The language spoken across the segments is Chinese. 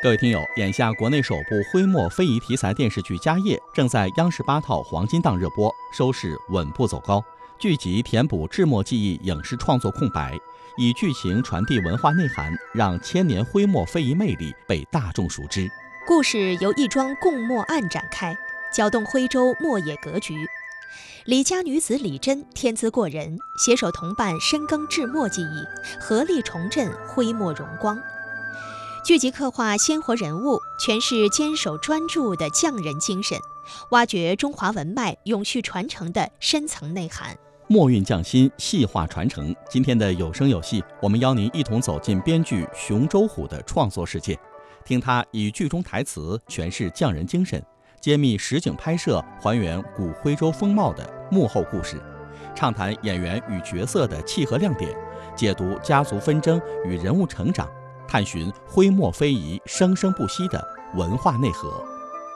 各位听友，眼下国内首部徽墨非遗题材电视剧《家业》正在央视8套黄金档热播，收视稳步走高。剧集填补制墨技艺影视创作空白，以剧情传递文化内涵，让千年徽墨非遗魅力被大众熟知。 故事由一桩供墨案展开，搅动徽州墨野格局。李家女子李珍天资过人，携手同伴深耕制墨技艺，合力重振徽墨荣光。剧集刻画鲜活人物，诠释坚守专注的匠人精神，挖掘中华文脉永续传承的深层内涵。 墨韵匠心，细化传承。今天的有声有戏，我们邀您一同走进编剧熊周虎的创作世界，听他以剧中台词诠释匠人精神，揭秘实景拍摄还原古徽州风貌的幕后故事，畅谈演员与角色的契合亮点，解读家族纷争与人物成长，探寻徽墨非遗生生不息的文化内核。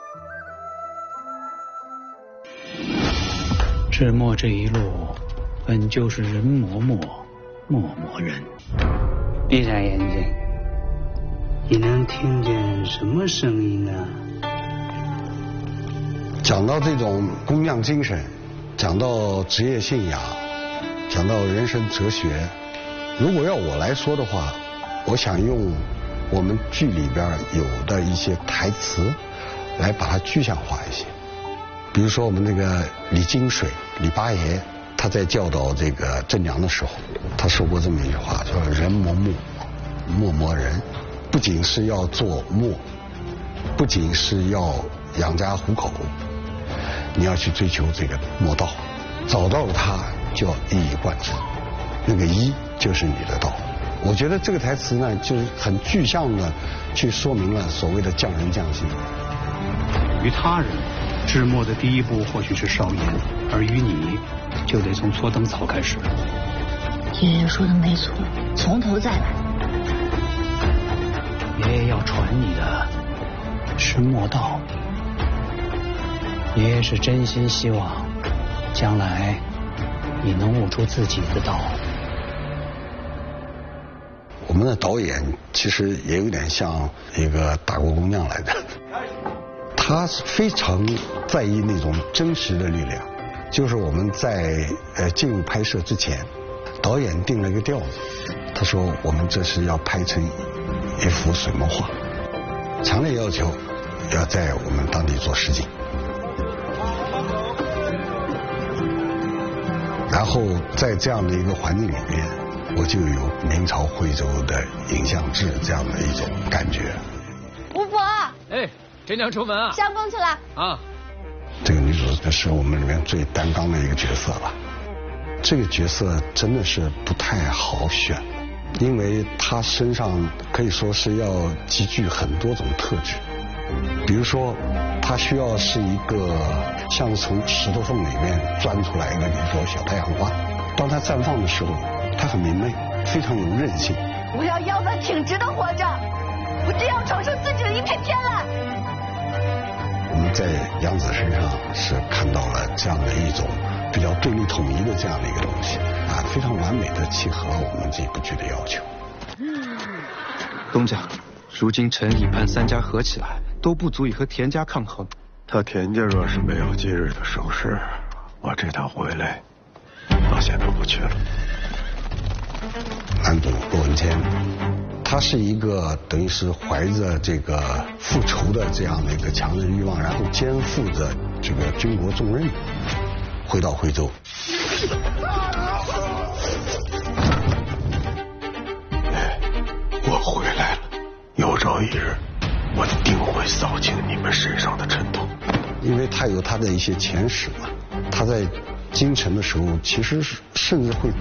制墨这一路本就是人磨墨，墨磨人。闭上眼睛，你能听见什么声音呢？ 讲到这种工匠精神，讲到职业信仰，讲到人生哲学，如果要我来说的话，我想用我们剧里边有的一些台词来把它具象化一些。比如说我们那个李金水李八爷，他在教导这个郑娘的时候，他说过这么一句话，叫人磨墨，墨磨人。不仅是要做墨，不仅是要养家糊口，你要去追求这个墨道，找到了它就要一以贯之，那个一就是你的道。我觉得这个台词呢，就是很具象的去说明了所谓的匠人匠心。 于他人，制墨的第一步或许是烧盐，而于你，就得从搓灯草开始。 爷爷说的没错，从头再来。 爷爷要传你的是墨道，爷爷是真心希望将来你能悟出自己的道。 我们的导演其实也有点像一个打过工匠来的，他非常在意那种真实的力量。就是我们在进入拍摄之前，导演定了一个调子，他说我们这是要拍成一幅水墨画，强烈要求要在我们当地做实景，然后在这样的一个环境里面，我就有明朝徽州的影像志这样的一种感觉。 巫婆， 哎，这娘出门啊？ 上工去了啊。 这个女主是我们里面最担当的一个角色了。这个角色真的是不太好选，因为她身上可以说是要集聚很多种特质。比如说，她需要是一个像从石头缝里面钻出来的一朵小太阳花，当它绽放的时候，她很明媚，非常有韧性。 我要腰板挺直的活着，我真要闯出自己的一片天来。 我们在杨子身上是看到了这样的一种比较对立统一的这样的一个东西啊，非常完美的契合我们这部剧的要求。 东家，如今城里潘三家合起来都不足以和田家抗衡。 他田家若是没有今日的手势，我这趟回来到现在不去了。 男主骆文谦，他是一个等于是怀着这个复仇的这样的一个强烈欲望，然后肩负着这个军国重任，回到徽州。 我回来了，有朝一日我定会扫清你们身上的尘土。 因为他有他的一些前史嘛，他在京城的时候其实甚至会